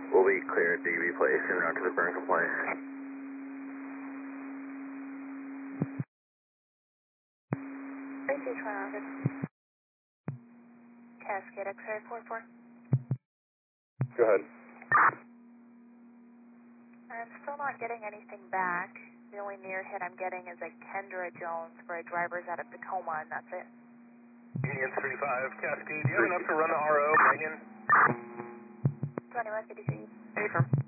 We'll be cleared to be placed and run to the burn complaint. Tracy, Toronto. Cascade X-ray 44. Go ahead. I'm still not getting anything back. The only near hit I'm getting is a Kendra Jones for a driver's out of Tacoma, and that's it. Union 35, Cascade. Do you have enough to run the RO, Megan? 2153. Affirm.